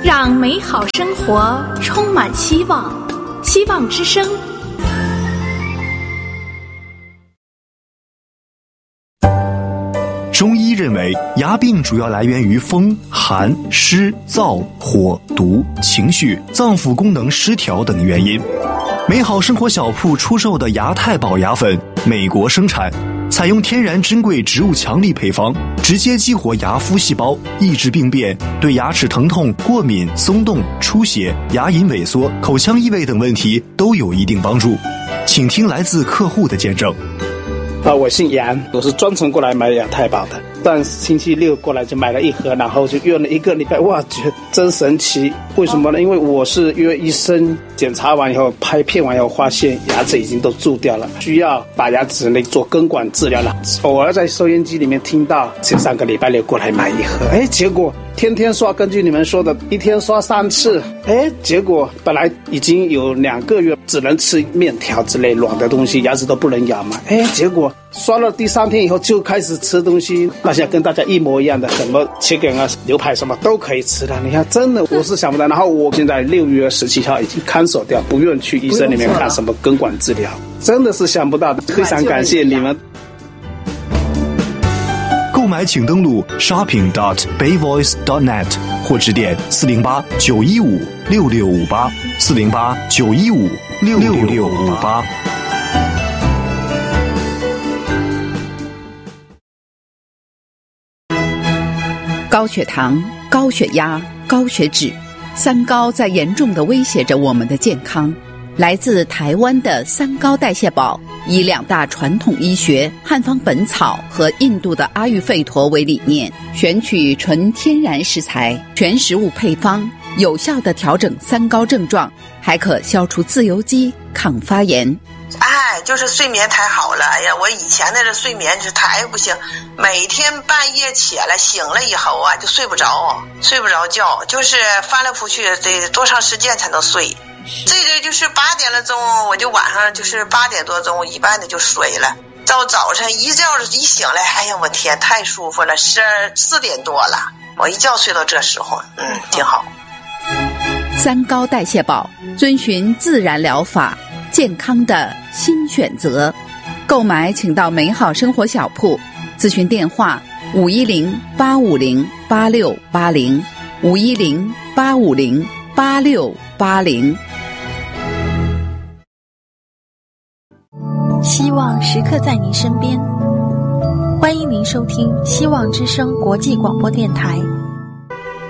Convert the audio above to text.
让美好生活充满希望。希望之声。 中医认为，牙病主要来源于风、寒、湿、燥、火、毒、情绪、脏腑功能失调等原因。美好生活小铺出售的牙太保牙粉，美国生产，采用天然珍贵植物强力配方，直接激活牙麸细胞，抑制病变，对牙齿疼痛、过敏、松动、出血、牙龈萎缩、口腔异味等问题都有一定帮助。请听来自客户的见证。 我姓杨，我是专程过来买牙太保的。但星期六过来就买了一盒，然后就用了1个礼拜，哇，觉得真神奇。为什么呢？因为我是约医生检查完以后，拍片完以后，发现牙齿已经都蛀掉了，需要把牙齿内做根管治疗了。偶尔在收音机里面听到，前3个礼拜六过来买一盒，结果天天刷，根据你们说的，一天刷3次，结果本来已经有2个月只能吃面条之类软的东西，牙齿都不能咬嘛，结果刷了第3天以后就开始吃东西，那些跟大家一模一样的，什么chicken啊、牛排什么都可以吃了。你看，真的我是想不到。然后我现在6月17号已经看守掉，不愿去医生里面看什么根管治疗，真的是想不到的，非常感谢你们。 购买请登录 shopping.bayvoice.net 或致电408-915-6658 408-915-6658。 高血糖、高血压、高血脂，3高在严重地威胁着我们的健康。来自台湾的3高代谢宝，以2大传统医学汉方本草和印度的阿育吠陀为理念，选取纯天然食材，全食物配方，有效地调整3高症状，还可消除自由基、抗发炎。 就是睡眠太好了，我以前的这睡眠是太不行，每天半夜起来醒了以后就睡不着觉，就是翻来覆去得多长时间才能睡。这个就是8点了钟，我就晚上就是8点多钟一般的就睡了，到早晨一觉一醒来，我天，太舒服了，4点多了，我一觉睡到这时候，挺好。 3高代谢宝，遵循自然疗法，健康的新选择。购买请到美好生活小铺，咨询电话510-850-8680 510-850-8680。 希望时刻在您身边，欢迎您收听希望之声国际广播电台